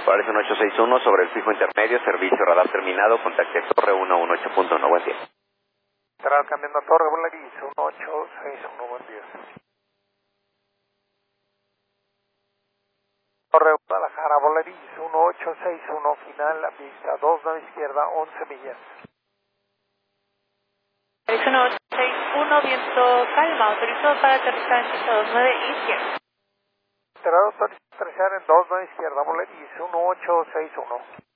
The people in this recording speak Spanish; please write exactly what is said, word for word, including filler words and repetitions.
Parece un ocho seis uno sobre el fijo intermedio, servicio radar terminado, contacte Torre uno uno ocho punto uno, buen día. Central cambiando a Torre Volaris, uno ocho seis uno, buen día. Torre Guadalajara, Volaris, uno ocho seis uno, final, la pista, dos nueve izquierda, once millas. uno ocho seis uno, viento calma, autorizado para aterrizar en pista dos nueve izquierda. Enterado autorizado aterrizar en dos nueve izquierda, Volaris, uno ocho seis uno.